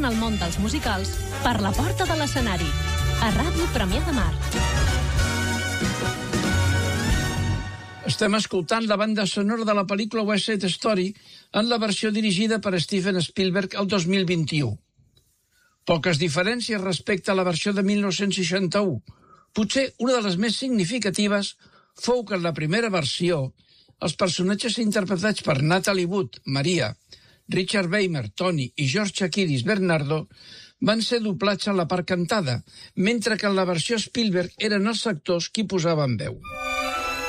al món dels musicals per la porta de l'escenari. A Ràdio Premià de Mar. Estem escoltant la banda sonora de la pel·lícula West Side Story en la versió dirigida per Steven Spielberg el 2021. Poques diferències respecte a la versió de 1961. Potser una de les més significatives fou que en la primera versió els personatges interpretats per Natalie Wood, Maria, Richard Beymer, Tony i George Chakiris, Bernardo, van ser doblats a la part cantada, mentre que en la versió Spielberg eren els actors qui posaven veu.